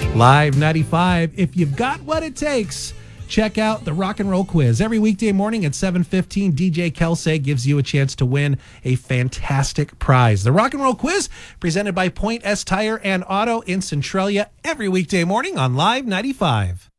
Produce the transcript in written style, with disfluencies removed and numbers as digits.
Live 95, if you've got what it takes, check out the Rock and Roll Quiz. Every weekday morning at 7:15, DJ Kelsey gives you a chance to win a fantastic prize. The Rock and Roll Quiz, presented by Point S Tire and Auto in Centralia, every weekday morning on Live 95.